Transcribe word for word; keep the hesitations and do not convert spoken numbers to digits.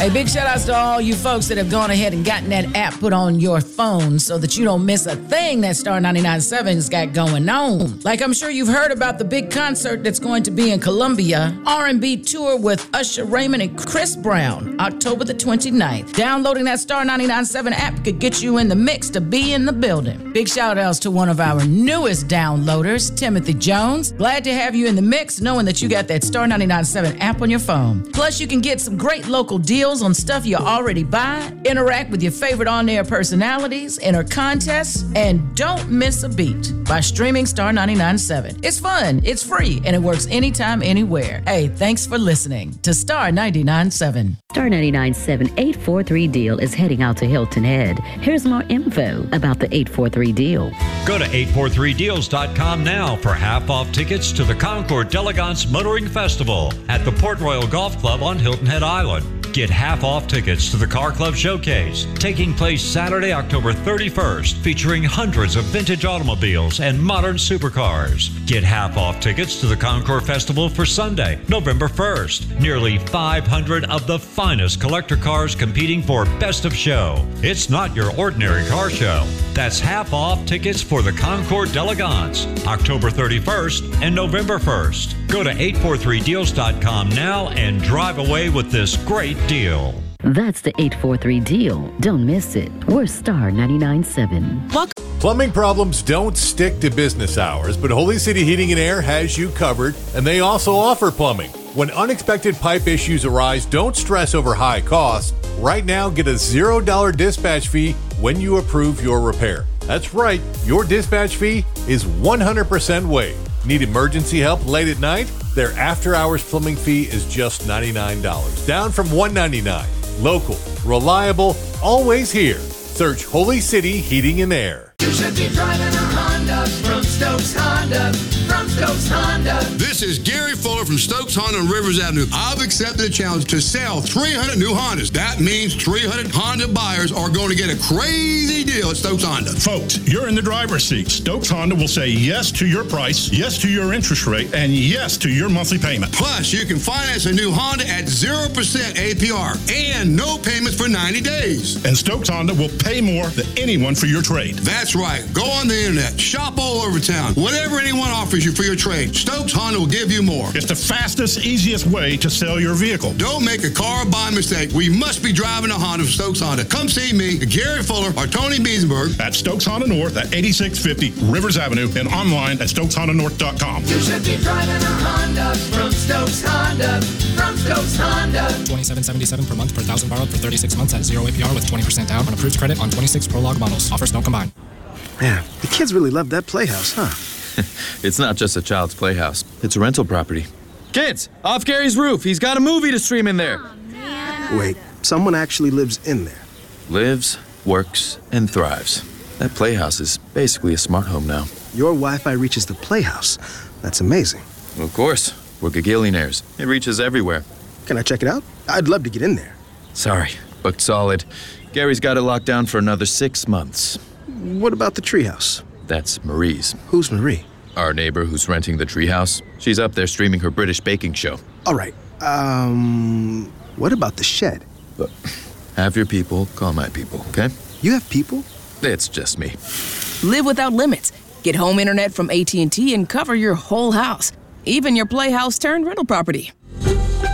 Hey, big shout outs to all you folks that have gone ahead and gotten that app put on your phone so that you don't miss a thing that Star ninety-nine point seven's got going on. Like I'm sure you've heard about the big concert that's going to be in Columbia, R and B tour with Usher Raymond and Chris Brown, October the twenty-ninth. Downloading that Star ninety-nine point seven app could get you in the mix to be in the building. Big shout outs to one of our newest downloaders, Timothy Jones. Glad to have you in the mix, knowing that you got that Star ninety-nine point seven app on your phone. Plus, you can get some great local deals on stuff you already buy, interact with your favorite on-air personalities, enter contests, and don't miss a beat by streaming Star ninety-nine point seven. It's fun, it's free, and it works anytime, anywhere. Hey, thanks for listening to Star ninety-nine point seven. Star ninety-nine point seven eight forty-three deal is heading out to Hilton Head. Here's more info about the eight forty-three deal. Go to eight forty-three deals dot com now for half-off tickets to the Concord D'Elegance Motoring Festival at the Port Royal Golf Club on Hilton Head Island. Get half-off tickets to the Car Club Showcase, taking place Saturday, October thirty-first, featuring hundreds of vintage automobiles and modern supercars. Get half-off tickets to the Concord Festival for Sunday, November first. Nearly five hundred of the finest collector cars competing for Best of Show. It's not your ordinary car show. That's half-off tickets for the Concord D'Elegance, October thirty-first and November first. Go to eight forty-three deals dot com now and drive away with this great deal. That's the eight forty-three deal. Don't miss it. We're Star ninety-nine point seven. Plumbing problems don't stick to business hours, but Holy City Heating and Air has you covered, and they also offer plumbing. When unexpected pipe issues arise, don't stress over high costs. Right now, get a zero dollar dispatch fee when you approve your repair. That's right, your dispatch fee is one hundred percent waived. Need emergency help late at night? Their after-hours plumbing fee is just ninety-nine dollars, down from one hundred ninety-nine dollars. Local, reliable, always here. Search Holy City Heating and Air. You should be driving a Honda from Stokes Honda. From Stokes Honda. This is Gary Fuller from Stokes Honda on Rivers Avenue. I've accepted the challenge to sell three hundred new Hondas. That means three hundred Honda buyers are going to get a crazy deal at Stokes Honda. Folks, you're in the driver's seat. Stokes Honda will say yes to your price, yes to your interest rate, and yes to your monthly payment. Plus, you can finance a new Honda at zero percent A P R and no payments for ninety days. And Stokes Honda will pay more than anyone for your trade. That's right. Go on the internet. Shop all over town. Whatever anyone offers you for your trade, Stokes Honda will give you more. It's the fastest, easiest way to sell your vehicle. Don't make a car buy mistake. We must be driving a Honda from Stokes Honda. Come see me, Gary Fuller, or Tony Biesenberg at Stokes Honda North at eighty-six fifty Rivers Avenue and online at stokes honda north dot com. You should be driving a Honda from Stokes Honda. From Stokes Honda. twenty-seven seventy-seven per month per thousand borrowed for thirty-six months at zero A P R with twenty percent down on approved credit on twenty-six Prologue models. Offers don't combine. Man, the kids really love that playhouse, huh? It's not just a child's playhouse. It's a rental property. Kids, off Gary's roof. He's got a movie to stream in there. Oh, wait, someone actually lives in there. Lives, works, and thrives. That playhouse is basically a smart home now. Your Wi-Fi reaches the playhouse. That's amazing. Well, of course. We're gagillionaires. It reaches everywhere. Can I check it out? I'd love to get in there. Sorry, booked solid. Gary's got it locked down for another six months. What about the treehouse? That's Marie's. Who's Marie? Our neighbor who's renting the treehouse. She's up there streaming her British baking show. All right. Um, what about the shed? Look, have your people call my people, okay? You have people? It's just me. Live without limits. Get home internet from A T and T and cover your whole house. Even your playhouse turned rental property.